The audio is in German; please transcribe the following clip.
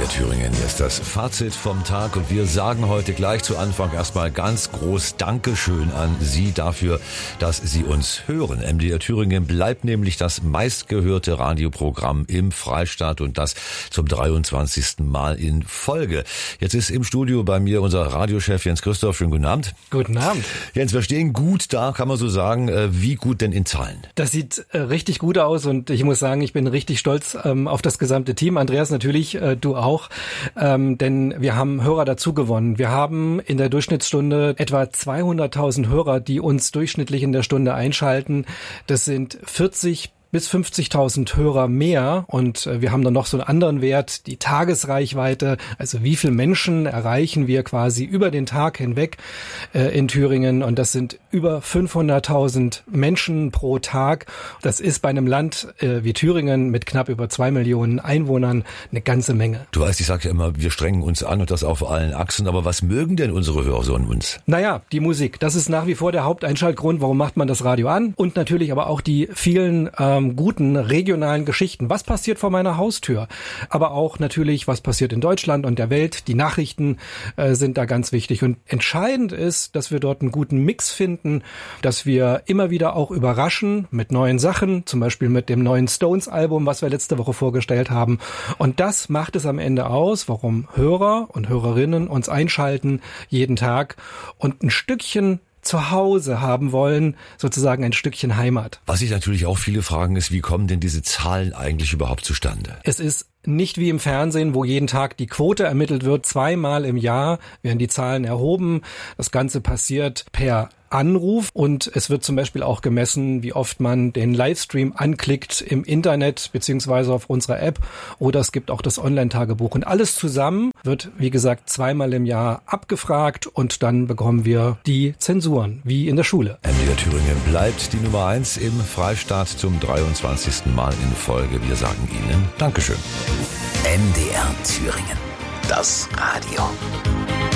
MDR Thüringen ist das Fazit vom Tag und wir sagen heute gleich zu Anfang erstmal ganz groß Dankeschön an Sie dafür, dass Sie uns hören. MDR Thüringen bleibt nämlich das meistgehörte Radioprogramm im Freistaat und das zum 23. Mal in Folge. Jetzt ist im Studio bei mir unser Radiochef Jens Christoph. Schönen guten Abend. Guten Abend. Jens, wir stehen gut da, kann man so sagen. Wie gut denn in Zahlen? Das sieht richtig gut aus und ich muss sagen, ich bin richtig stolz auf das gesamte Team. Andreas, natürlich, du auch, denn wir haben Hörer dazu gewonnen. Wir haben in der Durchschnittsstunde etwa 200.000 Hörer, die uns durchschnittlich in der Stunde einschalten. Das sind 40 bis 50.000 Hörer mehr und wir haben dann noch so einen anderen Wert, die Tagesreichweite, also wie viele Menschen erreichen wir quasi über den Tag hinweg in Thüringen und das sind über 500.000 Menschen pro Tag. Das ist bei einem Land wie Thüringen mit knapp über 2 Millionen Einwohnern eine ganze Menge. Du weißt, ich sage ja immer, wir strengen uns an und das auf allen Achsen, aber was mögen denn unsere Hörer so an uns? Naja, die Musik, das ist nach wie vor der Haupteinschaltgrund, warum macht man das Radio an und natürlich aber auch die vielen guten regionalen Geschichten. Was passiert vor meiner Haustür? Aber auch natürlich, was passiert in Deutschland und der Welt. Die Nachrichten sind da ganz wichtig. Und entscheidend ist, dass wir dort einen guten Mix finden, dass wir immer wieder auch überraschen mit neuen Sachen, zum Beispiel mit dem neuen Stones-Album, was wir letzte Woche vorgestellt haben. Und das macht es am Ende aus, warum Hörer und Hörerinnen uns einschalten jeden Tag und ein Stückchen zu Hause haben wollen, sozusagen ein Stückchen Heimat. Was sich natürlich auch viele fragen ist, wie kommen denn diese Zahlen eigentlich überhaupt zustande? Es ist nicht wie im Fernsehen, wo jeden Tag die Quote ermittelt wird. 2-mal im Jahr werden die Zahlen erhoben. Das Ganze passiert per Anruf und es wird zum Beispiel auch gemessen, wie oft man den Livestream anklickt im Internet beziehungsweise auf unserer App oder es gibt auch das Online-Tagebuch und alles zusammen wird, wie gesagt, 2-mal im Jahr abgefragt und dann bekommen wir die Zensuren, wie in der Schule. MDR Thüringen bleibt die Nummer 1 im Freistaat zum 23. Mal in Folge. Wir sagen Ihnen Dankeschön. MDR Thüringen. Das Radio.